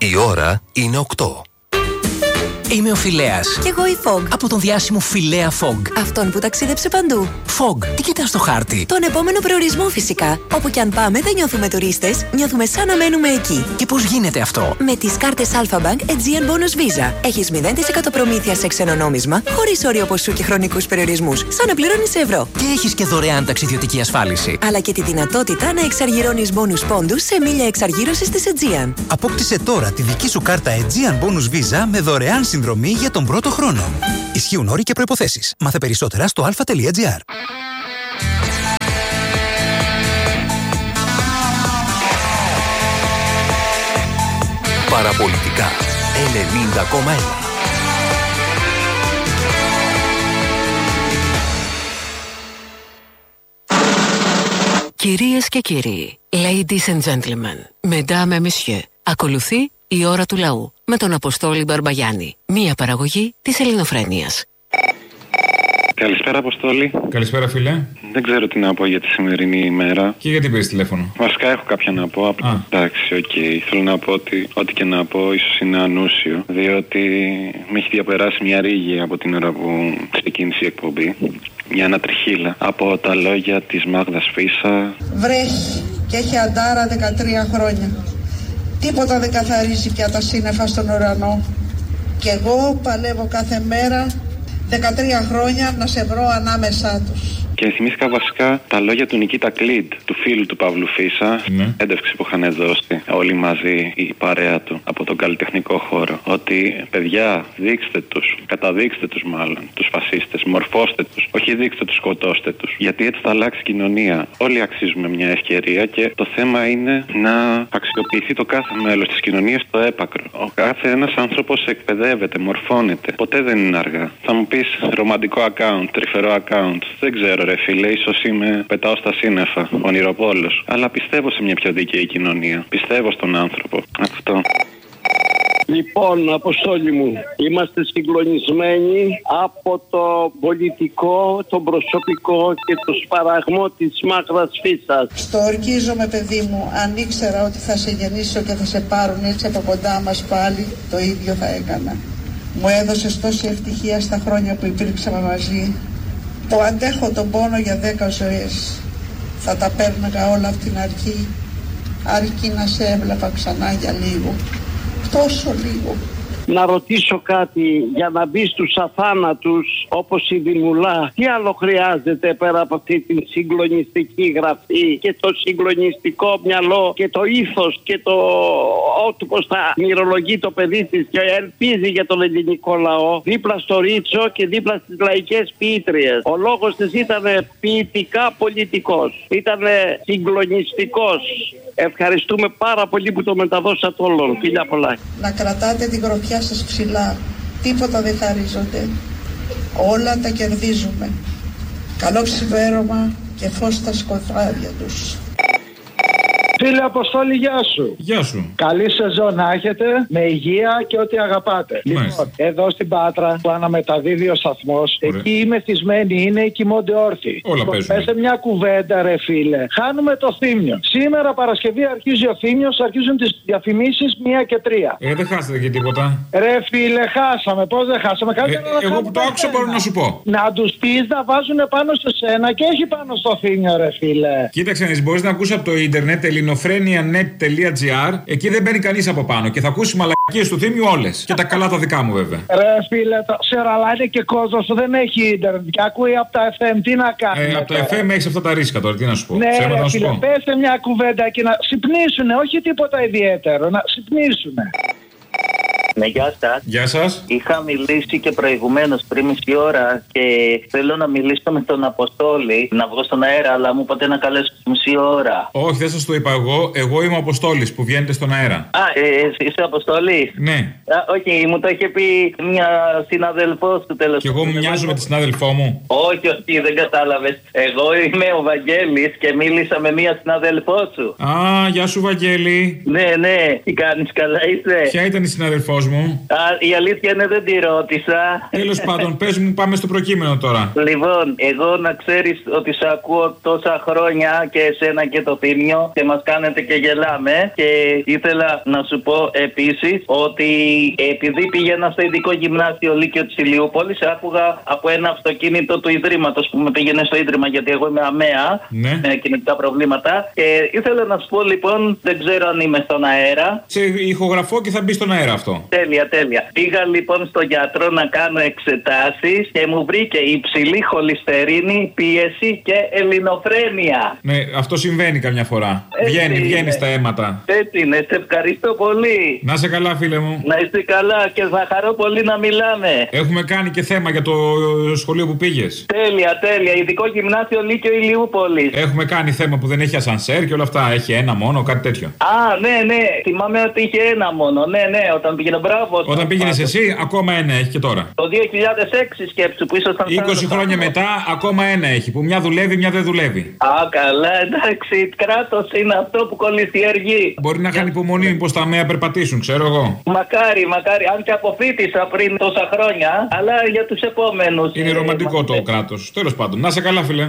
Η ώρα είναι 8. Είμαι ο Φιλέας. Κι εγώ η Fog. Από τον διάσημο Φιλέα Fog. Αυτόν που ταξίδεψε παντού. Fog, τι κοιτάς στο χάρτη? Τον επόμενο προορισμό φυσικά. Όπου κι αν πάμε δεν νιώθουμε τουρίστες, νιώθουμε σαν να μένουμε εκεί. Και πώς γίνεται αυτό? Με τις κάρτες Alpha Bank Aegean Bonus Visa. Έχεις 0% προμήθεια σε ξένο νόμισμα, χωρίς όριο ποσού και χρονικούς περιορισμούς, σαν να πληρώνεις ευρώ. Και έχεις και δωρεάν ταξιδιωτική ασφάλιση. Αλλά και τη δυνατότητα να εξαργυρώνεις bonus πόντους σε μίλια εξαργύρωσης της Aegean. Απόκτησε τώρα τη δική σου κάρτα Aegean Bonus Visa με δωρεάν συνδρομή για τον πρώτο χρόνο. Ισχύουν όροι και προϋποθέσεις. Μάθε περισσότερα στο alpha.gr. Παραπολιτικά 90,1. Κυρίες και κύριοι, ladies and gentlemen, mesdames et messieurs, ακολουθεί η ώρα του λαού με τον Αποστόλη Μπαρμπαγιάννη, μία παραγωγή της Ελληνοφρένειας. Καλησπέρα, Αποστόλη. Καλησπέρα, φίλε. Δεν ξέρω τι να πω για τη σημερινή ημέρα. Και γιατί πήρες τηλέφωνο? Βασικά έχω κάποια να πω. Εντάξει, οκ. Θέλω να πω ότι ό,τι και να πω ίσως είναι ανούσιο. Διότι με έχει διαπεράσει μια ρίγη από την ώρα που ξεκίνησε η εκπομπή. Μια ανατριχύλα από τα λόγια της Μάγδας Φίσα. Βρέχει και έχει αντάρα 13 χρόνια. Τίποτα δεν καθαρίζει πια τα σύννεφα στον ουρανό. Και εγώ παλεύω κάθε μέρα 13 χρόνια να σε βρω ανάμεσά τους. Και θυμήθηκα βασικά τα λόγια του Νικήτα Κλίντ, του φίλου του Παύλου Φίσα, έντευξη που είχαν δώσει όλοι μαζί η παρέα του από τον καλλιτεχνικό χώρο. Ότι παιδιά, δείξτε τους, καταδείξτε τους μάλλον, τους φασίστες, μορφώστε τους, όχι δείξτε τους, σκοτώστε τους. Γιατί έτσι θα αλλάξει η κοινωνία. Όλοι αξίζουμε μια ευκαιρία και το θέμα είναι να αξιοποιηθεί το κάθε μέλος της κοινωνίας στο έπακρο. Ο κάθε ένας άνθρωπος εκπαιδεύεται, μορφώνεται. Ποτέ δεν είναι αργά. Θα μου πεις ρομαντικό account, τρυφερό account. Δεν ξέρω. Ρε φίλε, ίσως πετάω στα σύννεφα, ονειροπόλος. Αλλά πιστεύω σε μια πιο δίκαιη κοινωνία. Πιστεύω στον άνθρωπο. Αυτό. Λοιπόν, Αποστόλη μου, είμαστε συγκλονισμένοι από το πολιτικό, το προσωπικό και το σπαραγμό της Μάγδας Φίσας. Στο ορκίζομαι, παιδί μου, αν ήξερα ότι θα σε γεννήσω και θα σε πάρουν έτσι από κοντά μας πάλι, το ίδιο θα έκανα. Μου έδωσες τόση ευτυχία στα χρόνια που υπήρξαμε μαζί, που αντέχω τον πόνο για 10 ζωές. Θα τα παίρναγα όλα από την αρχή, αρκεί να σε έβλεπα ξανά για λίγο, τόσο λίγο. Να ρωτήσω κάτι για να μπει στους αθάνατους όπως η Δημουλά. Τι άλλο χρειάζεται πέρα από αυτή την συγκλονιστική γραφή και το συγκλονιστικό μυαλό και το ήθος και το όπως θα μυρολογεί το παιδί της και ελπίζει για τον ελληνικό λαό δίπλα στο Ρίτσο και δίπλα στις λαϊκές ποιήτριες. Ο λόγος της ήταν ποιητικά πολιτικός. Ήταν συγκλονιστικός. Ευχαριστούμε πάρα πολύ που το μεταδώσατε όλων. Φιλιά πολλά. Να κρατάτε την γροθιά σας ψηλά. Τίποτα δεν χαρίζονται. Όλα τα κερδίζουμε. Καλό ξημέρωμα και φως στα σκοτάδια τους. Φίλε Αποστόλη, γεια σου. Γεια σου. Καλή σεζόν να έχετε, με υγεία και ό,τι αγαπάτε. Λοιπόν, εδώ στην Πάτρα που αναμεταδίδει ο σταθμός, εκεί οι μεθυσμένοι είναι ή κοιμώνται όρθιοι. Όλα παίζουν. Πέσε μια κουβέντα, ρε φίλε. Χάνουμε το Θύμιο. Σήμερα Παρασκευή αρχίζει ο Θύμιος, αρχίζουν τις διαφημίσεις 1 και 3. Δεν χάσετε και τίποτα. Ρε φίλε, χάσαμε. Πώς δεν χάσαμε? Εγώ που το άκουσα μπορώ να σου πω. Να τους πεις να βάζουν πάνω σε σένα και όχι πάνω στο Θύμιο, ρε φίλε. Κοίταξε, μπορείς να ακούσει από το ίντερνετ ελληνοφρένια.net.gr. Εκεί δεν μπαίνει κανείς από πάνω και θα ακούσει μαλακίες του Θύμιου όλες. Και τα καλά τα δικά μου βέβαια. Ρε φίλε, ξέρω, αλλά είναι και κόσμος που δεν έχει ίντερνετ και ακούει από τα FM. Τι να κάνει? Από τα FM έχεις αυτά τα ρίσκα τώρα, τι να σου πω. Ναι, ρε φίλε, πέστε μια κουβέντα και να ξυπνήσουνε, όχι τίποτα ιδιαίτερο, να ξυπνήσουνε. Ναι, γεια σας. Γεια σας. Είχα μιλήσει και προηγουμένως πριν μισή ώρα και θέλω να μιλήσω με τον Αποστόλη, να βγω στον αέρα, αλλά μου είπατε να καλέσω μισή ώρα. Όχι, δεν σας το είπα εγώ. Εγώ είμαι ο Αποστόλης που βγαίνετε στον αέρα. Είσαι Αποστόλης? Ναι. Όχι, μου το είχε πει μια συναδελφός του τέλος. Και εγώ μοιάζω με τη συνάδελφό μου. Όχι, όχι, δεν κατάλαβες. Εγώ είμαι ο Βαγγέλης και μίλησα με μια συναδελφό σου. Γεια σου, Βαγγέλη. Ναι, τι κάνεις, καλά είσαι? Ποια ήταν η συναδελφός μου. Η αλήθεια είναι δεν τη ρώτησα. Τέλος πάντων, πες μου, πάμε στο προκείμενο τώρα. Λοιπόν, εγώ να ξέρεις ότι σε ακούω τόσα χρόνια και εσένα και το Θήμιο και μας κάνετε και γελάμε. Και ήθελα να σου πω επίσης ότι επειδή πήγαινα στο ειδικό γυμνάσιο Λύκειο της Ηλιούπολης, άκουγα από ένα αυτοκίνητο του Ιδρύματος που με πήγαινε στο Ίδρυμα, γιατί εγώ είμαι αμαία με κινητικά προβλήματα. Και ήθελα να σου πω λοιπόν, δεν ξέρω αν είμαι στον αέρα. Σε ηχογραφώ και θα μπει στον αέρα αυτό. Τέλεια, τέλεια. Πήγα λοιπόν στο γιατρό να κάνω εξετάσεις και μου βρήκε υψηλή χολυστερίνη, πίεση και ελληνοφρένεια. Ναι, αυτό συμβαίνει καμιά φορά. Βγαίνει στα αίματα. Έτσι είναι, σε ευχαριστώ πολύ. Να είσαι καλά, φίλε μου. Να είστε καλά και θα χαρώ πολύ να μιλάμε. Έχουμε κάνει και θέμα για το σχολείο που πήγες. Τέλεια, τέλεια. Ειδικό γυμνάσιο Λύκειο Ηλιούπολης. Έχουμε κάνει θέμα που δεν έχει ασανσέρ και όλα αυτά. Έχει ένα μόνο, κάτι τέτοιο. Α, ναι. Θυμάμαι ότι είχε ένα μόνο. Ναι, όταν πήγαινε, μπράβο. Όταν πήγαινες εσύ, ακόμα ένα έχει και τώρα. Το 2006 σκέψου που ήσασταν. 20 χρόνια μετά, ακόμα ένα έχει. Που μια δουλεύει, μια δεν δουλεύει. Α, καλά, εντάξει. Κράτος είναι αυτό που κολλησιεργεί. Μπορεί να χάνει υπομονή, μήπως τα μέα περπατήσουν, ξέρω εγώ. Μακάρι. Αν και αποφύτησα πριν τόσα χρόνια, αλλά για τους επόμενους. Είναι ρομαντικό το κράτος. Τέλος πάντων, να είσαι καλά, φίλε.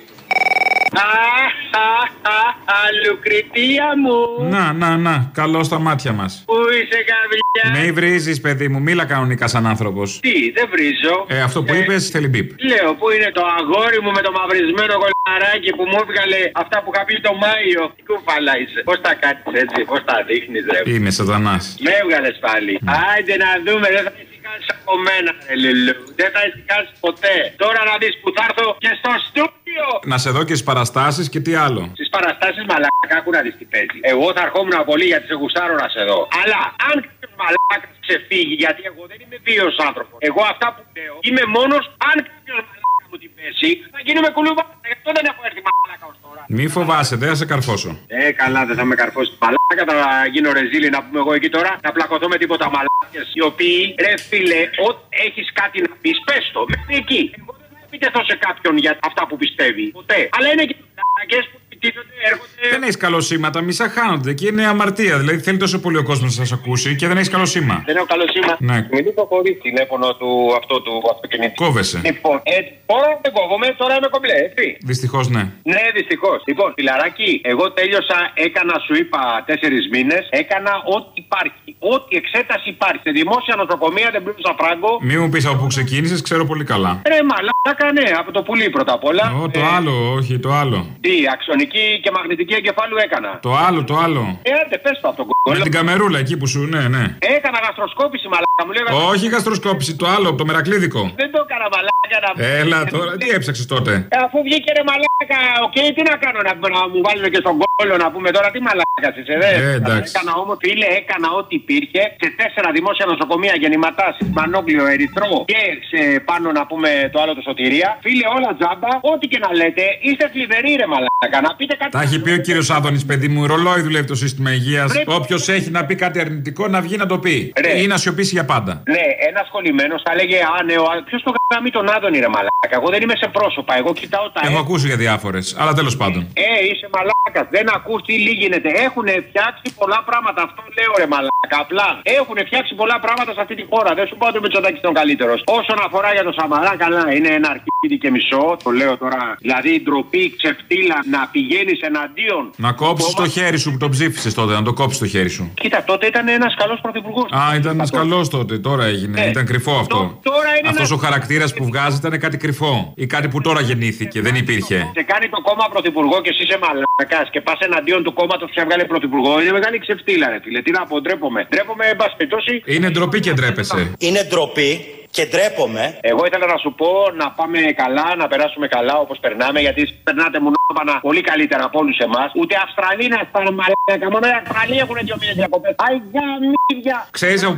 Λουκριτία μου. Να, καλό στα μάτια μας. Πού είσαι, καβλιά? Με βρίζεις, παιδί μου, μίλα κανονικά σαν άνθρωπος. Τι, δεν βρίζω. Αυτό που είπες θέλει μπιπ. Λέω, πού είναι το αγόρι μου με το μαυρισμένο κολαράκι που μου έβγαλε αυτά που είχα πει το Μάιο. Τι κουφαλά είσαι. Πώς τα κάνεις έτσι, πώς τα δείχνεις, ρε? Είμαι σατανάς. Με έβγαλες πάλι. Άιντε να δούμε, δεν θα ησυχάσεις από μένα, ρε Λουλού. Δεν θα ησυχάσεις ποτέ. Τώρα να δεις που θα έρθω και στο στούντιο. Να σε δω και στις παραστάσεις και τι άλλο. Στις παραστάσεις μαλάκα, άκου να δεις τι παίζει. Εγώ θα ερχόμουν πολύ γιατί σε γουστάρω να σε δω. Αλλά αν κάποιος μαλάκας ξεφύγει, γιατί εγώ δεν είμαι βίος άνθρωπος. Εγώ αυτά που λέω είμαι μόνος αν κάποιος μαλάκα μου την πέσει, θα γίνουμε κουλούβα. Γι' αυτό δεν έχω έρθει μαλάκα ως τώρα. Μη φοβάσαι, δεν θα σε καρφώσω. Καλά, δεν θα με καρφώσει. Μαλάκα θα γίνω ρεζίλι να πούμε εγώ εκεί τώρα. Να πλακωθώ με τίποτα μαλάκες. Οι οποίοι, ρε φίλε, ό,τι έχεις κάτι να πεις, πες το. Μέχρι εκεί. Εγώ δεν θα επιτεθώ σε κάποιον για αυτά που πιστεύει. Ποτέ. Αλλά είναι και μαλάκες που επιτίθονται, έρχονται. Δεν έχεις καλό σήμα, τα μισά χάνονται και είναι αμαρτία. Δηλαδή θέλει τόσο πολύ ο κόσμος να σας ακούσει και δεν έχεις καλό σήμα. Δεν έχω καλό σήμα. Ναι. Μιλήσω χωρίς τηλέφωνο του αυτοκινήτου. Κόβεσαι. Λοιπόν, τώρα δεν κόβομαι, τώρα είμαι κομπλέ, έτσι. Δυστυχώς ναι. Ναι, δυστυχώς. Λοιπόν, φιλαράκι, εγώ τέλειωσα, έκανα, σου είπα, 4 μήνες, έκανα ό,τι υπάρχει. Ό,τι εξέταση υπάρχει. Σε δημόσια νοσοκομεία δεν πλήρωσα φράγκο. Μη μου πεις από πού ξεκίνησες, ξέρω πολύ καλά. Μαλάκα, ναι, από το πουλί πρώτα απ' όλα. Το άλλο, όχι, το άλλο. Τι, αξονική και μαγνητική εγκεφάλου έκανα. Το άλλο. Άντε, πες το από τον κόλλο. Με την καμερούλα εκεί που σου, ναι. Έκανα γαστροσκόπηση, μαλάκα μου λέγανε. Όχι γαστροσκόπηση, το άλλο, το μερακλίδικο. Δεν το έκανα, μαλάκα να. Έλα τώρα, τι έψαξες τότε? Αφού βγήκε ρε μαλάκα, τι να κάνω να μου βάλουν και στον κόλλο να πούμε τώρα, τι μαλάκα είσαι, δε. Έκανα όμως, φίλε, έκανα ό,τι υπήρχε σε 4 δημόσια νοσοκομεία, γεννηματάσεις, Μανόκλιο, Ερυθρό και σε πάνω να πούμε το άλλο το Σωτηρία. Φίλε, όλα τζάμπα, ό,τι και να λέτε, είστε θλιβεροί ρε μαλάκα, να πείτε κάτι. Τα έχει πει ο κύριος Άδωνης, παιδί μου, ρολόι δουλεύει το σύστημα υγείας. Όποιος έχει να πει κάτι αρνητικό να βγει να το πει. Ή να σιωπήσει για πάντα. Ναι, ένας σχολημένος θα λέγε ποιος το γάμει τον Άδωνη ρε μαλάκα. Εγώ δεν είμαι σε πρόσωπα, εγώ κοιτάω τα. Έχω ακούσει για διάφορες, αλλά τέλος πάντων. Είσαι μαλάκα, δεν ακούς τι γίνεται. Έχουν φτιάξει πολλά πράγματα, αυτό λέω ρε μαλάκα. Απλά έχουν φτιάξει πολλά πράγματα σε αυτή τη χώρα. Δεν σου πω ότι ο Μητσοτάκης ήταν ο καλύτερος. Όσον αφορά για το Σαμαρά, καλά, είναι ένα αρχίδι και μισό. Το λέω τώρα. Δηλαδή ντροπή, ξεφτύλα να πηγαίνεις εναντίον. Να κόψεις το χέρι σου που τον ψήφισες τότε, να το κόψεις το χέρι σου. Κοίτα, τότε ήταν ένας καλός πρωθυπουργός. Ήταν ένας καλός τότε, τώρα έγινε. Ήταν κρυφό αυτό. Αυτός ο χαρακτήρας που βγάζει ήταν κάτι κρυφό. Ή κάτι που τώρα γεννήθηκε, δεν υπήρχε. Σε κάνει το κόμμα πρωθυπουργό και εσύ είσαι μαλάκας και πας εναντίον του κόμματος που σε έβγαλε πρωθυπουργό. Είναι μεγάλη ξεφτύλα, ρε φίλε. Τι να πω, ντρέπομαι. Ντρέπομαι, εν πάση περιπτώσει. Είναι ντροπή και ντρέπεσαι. Είναι ντροπή και ντρέπομαι. Εγώ ήθελα να σου πω να πάμε καλά, να περάσουμε καλά όπως περνάμε, γιατί περνάτε μονόπανα πολύ καλύτερα από όλους εμάς. Ούτε Αυστραλοί να αισθάνε μαλάκα. Μόνο οι Αυστραλοί έχουν 2 μήνες διακοπές. Αϊ, γαμίδια. Ξέρεις από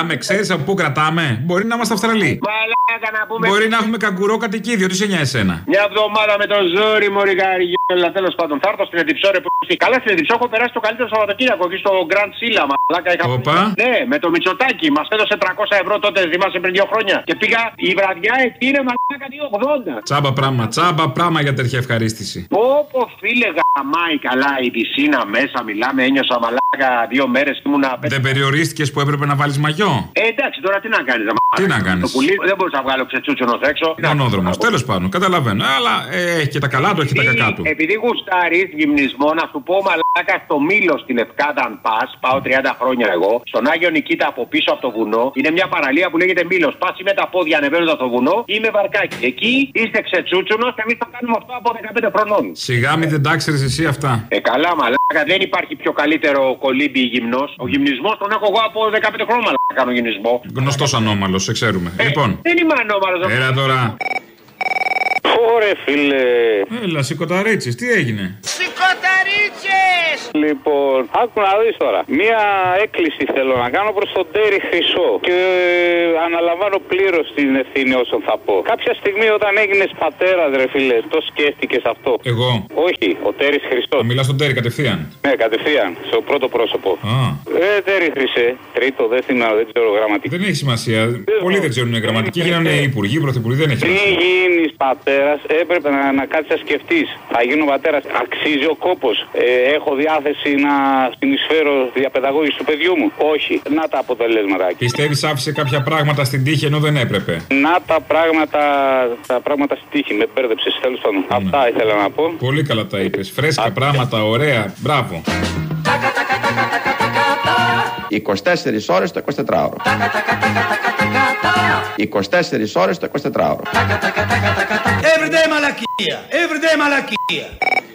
πού κρατάμε, Μπορεί να είμαστε Αυστραλοί. Μαλάκα να πούμε. Μπορεί να έχουμε καγκουρό κατοικίδιο, τι σε νοιάζει εσένα. Μια εβδομάδα με το ζόρι, μωρή καριόλα. Τέλος πάντων, θα έρθω στην Εδιψό, ρε που. Καλά, στην Εδιψό έχω περάσει το καλύτερο Σαββατοκύριακο εκεί στο Grand Silla, μαλάκα. Ναι, με το Μητσοτάκι. Μας έδωσε 300 ευρώ τότε, θυμάσαι πριν 2 χρόνια. Και πήγα η βραδιά εκεί είναι μαλάκα 2,80. Τσάμπα πράγμα για τέτοια ευχαρίστηση. Όπω φίλε γαμάει καλά η πισίνα μέσα, μιλάμε, ένιωσα μαλάκα μαλάκα 2 μέρες και ήμουν. Δεν περιορίστηκες που έπρεπε να βάλεις μαγιό? Εντάξει, τώρα τι να κάνεις, τι να κάνεις? Το πουλί δεν μπορούσα να βγάλω ξετσούτσονο έξω. Μονόδρομος, τέλος πάντων, καταλαβαίνω. Αλλά έχει και τα καλά του, έχει τα κακά του. Επειδή γουστάρεις γυμνισμό, να σου πω μαλάκα στο Μήλο στην Ευκάδα, αν πας, πάω 30 χρόνια εγώ, στον Άγιο Νικήτα από πίσω από το βουνό, είναι μια παραλία που λέγεται Μήλος. Πας με τα πόδια ανεβαίνοντας το βουνό ή με βαρκάκι. Εκεί είστε ξετσούτσονος και εμείς θα κάνουμε αυτό από 15 χρονών. Σιγά μην δεν τα ξέρεις εσύ αυτά. Καλά, μαλάκα, δεν υπάρχει πιο καλύτερο κολύμπι γυμνός. Ο γυμνισμός τον έχω εγώ από 15 χρόνια, μαλάκα, κάνω γυμνισμό. Γνωστός ανώμαλος, σε ξέρουμε. Λοιπόν. Δεν είμαι ανώμαλος. Έλα τώρα. Ωρε φίλε. Έλα, σηκωταρίτσες, τι έγινε? Σηκωταρίτσες! Λοιπόν, άκου να δεις τώρα. Μία έκκληση θέλω να κάνω προς τον Τέρι Χρυσό και αναλαμβάνω πλήρως την ευθύνη όσων θα πω. Κάποια στιγμή όταν έγινες πατέρας, ρε φίλε, το σκέφτηκες αυτό? Εγώ? Όχι, ο Τέρις Χρυσός. Μιλάς στον Τέρι κατευθείαν? Ναι, κατευθείαν, στο πρώτο πρόσωπο. Τέρι Χρυσέ, τρίτο, δεν θυμάμαι, δεν ξέρω γραμματική. Δεν έχει σημασία. Πολλοί δεν ξέρουν γραμματική, γίνανε υπουργοί, πρωθυπουργοί, δεν έχει σημασία. Τι γίνεις πατέρας, έπρεπε να κάτσεις να σκεφτείς. Θα γίνω πατέρας, αξίζει ο κόπος? Έχω διάθεση να συνεισφέρω διαπαιδαγώγηση του παιδιού μου? Όχι. Να τα αποτελέσματα. Πιστεύεις άφησε κάποια πράγματα στην τύχη ενώ δεν έπρεπε? Να τα πράγματα στην τύχη. Με μπέρδεψες, τέλος πάντων. Αυτά ήθελα να πω. Πολύ καλά τα είπες. Φρέσκα πράγματα, ωραία. Μπράβο. 24 ώρες το 24ωρο. 24 ώρες το 24ωρο. Everyday μαλακία. Everyday μαλακία.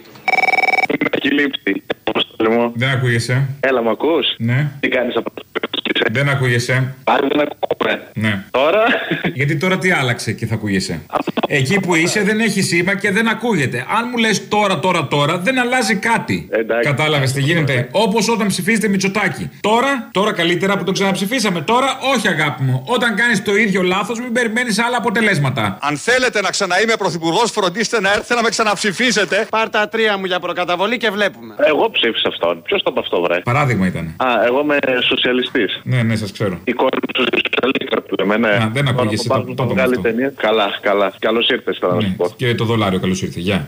Έχει λείψει. Δεν ακούγεσαι. Έλα, μ' ακούς? Ναι. Τι κάνεις από το? Δεν ακούγεσαι. Πάλι δεν ακούμε. Ναι. Τώρα. Γιατί τώρα τι άλλαξε και θα ακούγεσαι? Εκεί που είσαι δεν έχει σήμα και δεν ακούγεται. Αν μου λες τώρα, δεν αλλάζει κάτι. Κατάλαβες τι γίνεται? Όπως όταν ψηφίζετε Μητσοτάκη. Τώρα καλύτερα που το ξαναψηφίσαμε. Τώρα όχι, αγάπη μου. Όταν κάνεις το ίδιο λάθος, μην περιμένεις άλλα αποτελέσματα. Αν θέλετε να ξαναείμαι πρωθυπουργός, φροντίστε να έρθετε να με ξαναψηφίσετε. Πάρ' τα 3 μου για προκαταβολή και βλέπουμε. Εγώ ψήφισα αυτόν. Ποιος το από αυτό, βρε? Παράδειγμα ήταν. Εγώ είμαι σοσιαλιστής. Ναι, σας ξέρω. Η κόρη του σοσιαλίστρα που λέμε, ναι. Δεν ακούγεσαι το Καλά. Καλώς ήρθες, θα σου πω. Και το δολάριο, καλώς ήρθε. Γεια.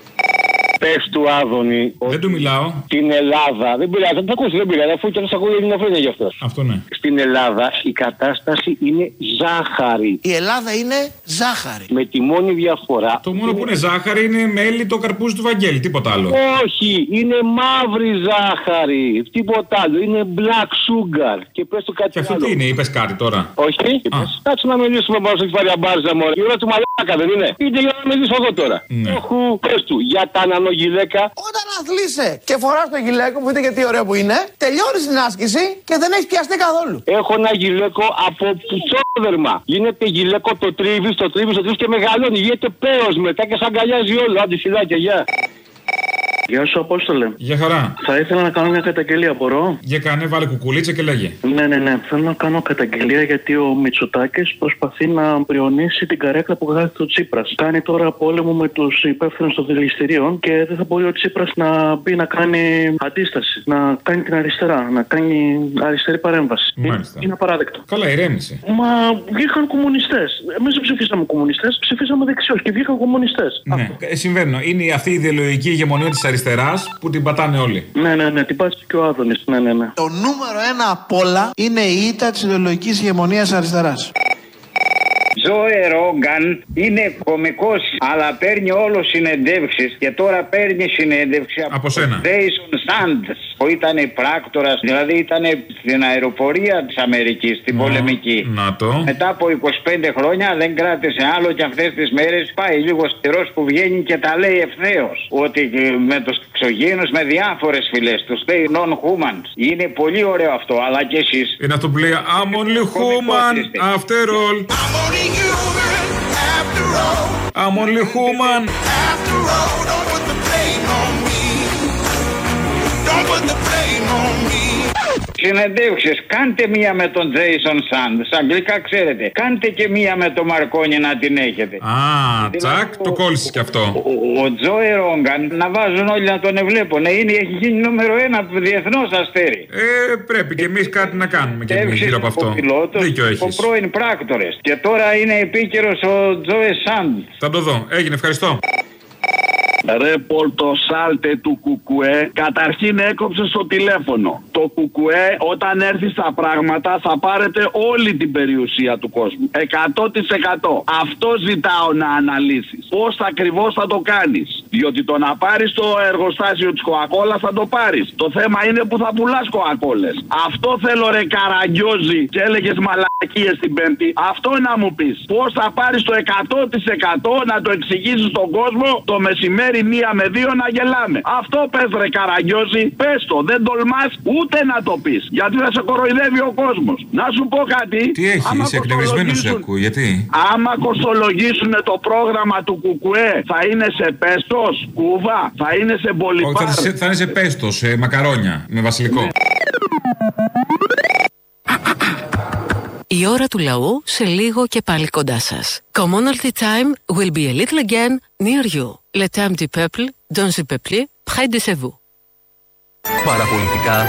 Πες του Άδωνη. Δεν του μιλάω. Στην Ελλάδα. Δεν πειράζει, θα το ακούσει, δεν πειράζει. Αφού και θα ακούει η Ελληνοφρένεια γι' αυτό. Αυτό ναι. Στην Ελλάδα η κατάσταση είναι ζάχαρη. Η Ελλάδα είναι ζάχαρη. Με τη μόνη διαφορά. Το μόνο που είναι ζάχαρη είναι μέλι το καρπούζι του Βαγγέλη, τίποτα άλλο. Όχι, είναι μαύρη ζάχαρη. Τίποτα άλλο. Είναι black sugar. Και πες του κάτι. Και αυτό τι είναι, είπες κάτι τώρα? Όχι, κάτσε να μιλήσουμε πάνω στο κεφάλι αμπάρζα μου. Η ώρα του μαλάκα δεν είναι? Είτε για να μιλήσω εγώ τώρα. Πες του για τα νανογυλαίκα. Όταν αθλείσαι και φοράς το γυλαίκο που είτε και τι ωραίο που είναι, τελειώνεις την άσκηση και δεν έχεις πιαστεί καθόλου. Έχω ένα γυλαίκο από πουτσόδερμα. Γίνεται γυλαίκο, το τρίβεις και μεγαλώνει. Γίνεται πέος μετά και σ' αγκαλιάζει όλο. Άντε φυλάκια, γεια. Γεια σου, Απόστολε. Για χαρά. Θα ήθελα να κάνω μια καταγγελία, μπορώ? Για κάνε, βάλε κουκουλίτσα και λέγε. Ναι. Θέλω να κάνω καταγγελία γιατί ο Μητσοτάκης προσπαθεί να πριονίσει την καρέκλα που γράφει το Τσίπρας. Κάνει τώρα πόλεμο με τους υπεύθυνους των δηληστηρίων και δεν θα μπορεί ο Τσίπρας να μπει να κάνει αντίσταση. Να κάνει την αριστερά, να κάνει αριστερή παρέμβαση. Μάλιστα. Είναι απαράδεκτο. Καλά, ηρέμησε. Μα βγήκαν κομμουνιστές. Εμείς δεν ψηφίσαμε κομμουνιστές, ψηφίσαμε δεξιούς και βγήκαν κομμουνιστές. Ναι, συμβαίνουν. Είναι αυτή η ιδεολογική ηγεμονία της αριστεράς που την πατάνε όλοι. Ναι, την πάτησε και ο Άδωνης. Ναι. Το νούμερο 1 απ' όλα είναι η ήττα της ιδεολογικής ηγεμονίας αριστεράς. Τζόε Ρόγκαν είναι κωμικός, αλλά παίρνει όλο συνεντεύξεις και τώρα παίρνει συνέντευξη από σένα. Jason Sanders, που ήταν πράκτορας, δηλαδή ήταν στην αεροπορία της Αμερικής, στην πολεμική. Να το. Μετά από 25 χρόνια δεν κράτησε άλλο και αυτές τις μέρες πάει λίγο στερός που βγαίνει και τα λέει ευθέως. Ότι με τους εξωγήινους, με διάφορες φυλές, τους λέει non-humans. Είναι πολύ ωραίο αυτό, αλλά και εσείς. Είναι αυτό που λέει I'm only human after all. I'm only human. After all, don't put the blame on me. Don't put the blame on me. Συνεντεύξεις, κάντε μία με τον Jason Sanders, αγγλικά ξέρετε. Κάντε και μία με τον Μαρκόνι να την έχετε. Τσακ, το κόλλησες κι αυτό. Ο Τζόε Ρόγκαν, να βάζουν όλοι να τον ευλέπουν. Έχει γίνει νούμερο 1 διεθνώς αστέρι. Πρέπει και εμείς κάτι να κάνουμε και εμείς γύρω από αυτό. Δίκιο έχεις. Ο πρώην πράκτορες. Και τώρα είναι επίκαιρος ο Τζόε Sanders. Θα το δω. Έγινε, ευχαριστώ. Ρε πορτοσάλτε του Κουκουέ, καταρχήν έκοψε στο τηλέφωνο. Το Κουκουέ, όταν έρθει στα πράγματα, θα πάρετε όλη την περιουσία του κόσμου. 100%. Αυτό ζητάω να αναλύσεις. Πώς ακριβώς θα το κάνεις. Διότι το να πάρεις το εργοστάσιο της Coca-Cola θα το πάρεις. Το θέμα είναι που θα πουλάς Coca-Colas. Αυτό θέλω ρε Καραγκιόζη, και έλεγες μαλακίες την Πέμπτη. Αυτό να μου πεις. Πώς θα πάρεις το 100% να το εξηγήσεις στον κόσμο το μεσημέρι 1 με 2 να γελάμε. Αυτό πες ρε Καραγκιόζη, πες το. Δεν τολμάς ούτε να το πεις. Γιατί θα σε κοροϊδεύει ο κόσμος. Να σου πω κάτι. Τι έχει, είσαι εκνευρισμένος σε ακούω, γιατί. Άμα κοστολογήσουν το πρόγραμμα του Κουκουέ, θα είναι σε πέστος, κούβα, θα είναι σε μπολιπάρ. Θα είναι σε πέστος, σε μακαρόνια, με βασιλικό. Η ώρα του λαού σε λίγο και πάλι κοντά σας. Commonalty time will be a little again near you. Le temps du peuple, dans le peuple, près de chez vous. Παραπολιτικά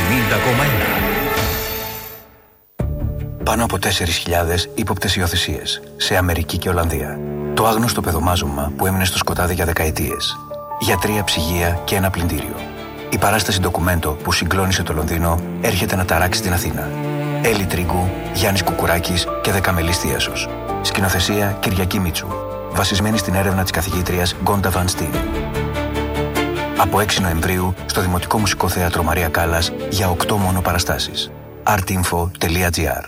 90,1. Πάνω από 4.000 ύποπτες υιοθεσίες σε Αμερική και Ολλανδία. Το άγνωστο παιδομάζωμα που έμεινε στο σκοτάδι για δεκαετίες. Για 3 ψυγεία και ένα πλυντήριο. Η παράσταση ντοκουμέντο που συγκλώνησε το Λονδίνο έρχεται να ταράξει την Αθήνα. Έλλη Τρίγκου, Γιάννης Κουκουράκης και Δεκαμελής Θίασος. Σκηνοθεσία Κυριακή Μίτσου. Βασισμένη στην έρευνα της καθηγήτριας Γκόντα Βαν Στίν. Από 6 Νοεμβρίου στο Δημοτικό Μουσικό Θέατρο Μαρία Κάλλας για 8 μόνο παραστάσεις. artinfo.gr.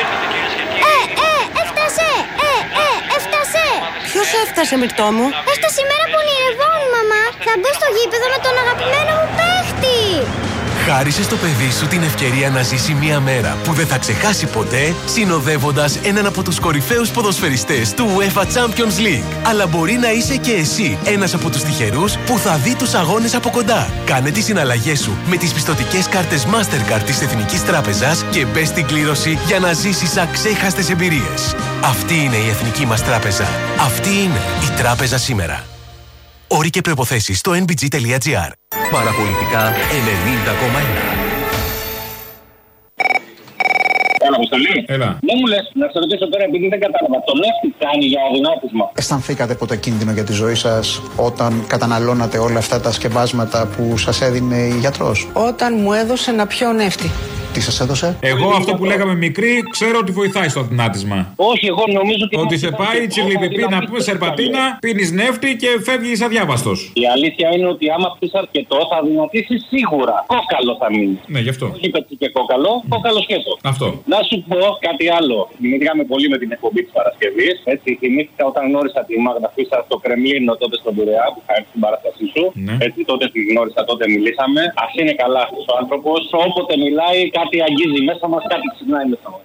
Έφτασε! Ποιος έφτασε, Μυρτώ μου? Έφτασε η μέρα που ονειρευόμουν, μαμά. Θα μπω στο γήπεδο με τον αγαπημένο μου παίχτη. Χάρισε στο παιδί σου την ευκαιρία να ζήσει μια μέρα που δεν θα ξεχάσει ποτέ, συνοδεύοντας έναν από τους κορυφαίους ποδοσφαιριστές του UEFA Champions League. Αλλά μπορεί να είσαι και εσύ ένας από τους τυχερούς που θα δει τους αγώνες από κοντά. Κάνε τις συναλλαγές σου με τις πιστωτικές κάρτες Mastercard της Εθνικής Τράπεζας και μπες στην κλήρωση για να ζήσεις αξέχαστες εμπειρίες. Αυτή είναι η Εθνική μας Τράπεζα. Αυτή είναι η Τράπεζα σήμερα. Όροι και προϋποθέσεις στο nbg.gr. Παραπολιτικά 90,1. Έλα, Αποστολή. Έλα. Δεν μου λες, να σε ρωτήσω τώρα, επειδή δεν κατάλαβα. Το νεύτη κάνει για αδυνάτισμα. Αισθανθήκατε ποτέ κίνδυνο για τη ζωή σας όταν καταναλώνατε όλα αυτά τα σκευάσματα που σας έδινε η γιατρός? Όταν μου έδωσε να πιω νεύτη. Τι σας έδωσε? Εγώ αυτό που λέγαμε μικρή, ξέρω ότι βοηθάει στο αδυνάτισμα. Όχι, εγώ νομίζω ότι σε πάει τσιλιπιπί να πούμε σερπατίνα, πίνεις νεύτη και φεύγεις αδιάβαστος. Η αλήθεια είναι ότι άμα πεις αρκετό θα δυνατήσεις σίγουρα. Κόκαλο θα μείνει. Ναι, γι' αυτό. Όχι πετσί και κόκαλο, κόκαλο σκέτο. Αυτό. Να σου πω κάτι άλλο. Θυμήθηκαμε πολύ με την εκπομπή της Παρασκευής. Έτσι, θυμήθηκα όταν γνώρισα τη Μάγδα Φίσαρ στο Κρεμλίνο τότε στον Πειραιά που είχα έρθει στην παράστασή σου. Ναι. Έτσι, τότε τη γνώρισα, τότε μιλήσαμε. Ας είναι καλά αυτός ο άνθρωπος. Όποτε μιλάει, κάτι αγγίζει μέσα μας, κάτι ξυπνάει μέσα μας.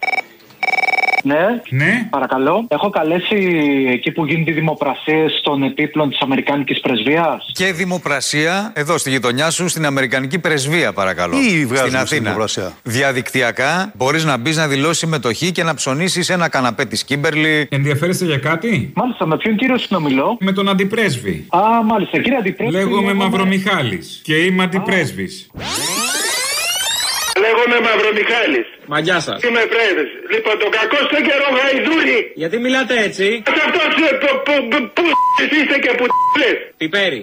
Ναι, παρακαλώ. Έχω καλέσει εκεί που γίνονται οι δημοπρασίες των επίπλων της Αμερικάνικης Πρεσβείας. Και δημοπρασία εδώ στη γειτονιά σου, στην Αμερικανική Πρεσβεία, παρακαλώ. Στην Αθήνα. Διαδικτυακά μπορείς να μπεις να δηλώσεις συμμετοχή και να ψωνίσεις ένα καναπέ της Κίμπερλι. Ενδιαφέρεστε για κάτι? Μάλιστα, με ποιον κύριο συνομιλώ? Με τον Αντιπρέσβη. Α, μάλιστα, κύριε Αντιπρέσβη. Λέγομαι Μαυρομιχάλης και είμαι Αντιπρέσβης. Λέγομαι Μαυρομιχάλης. Μα γεια σας. Είμαι πρέσβης. Λοιπόν, τον κακό στο καιρό γαϊδούρι. Γιατί μιλάτε έτσι? Αυτό που είστε και που λες. Πιπέρι.